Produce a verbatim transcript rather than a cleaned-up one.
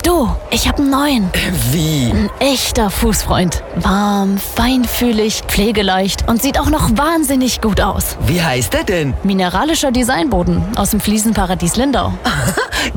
Du, ich hab einen neuen. Wie? Ein echter Fußfreund. Warm, feinfühlig, pflegeleicht und sieht auch noch wahnsinnig gut aus. Wie heißt er denn? Mineralischer Designboden aus dem Fliesenparadies Lindau.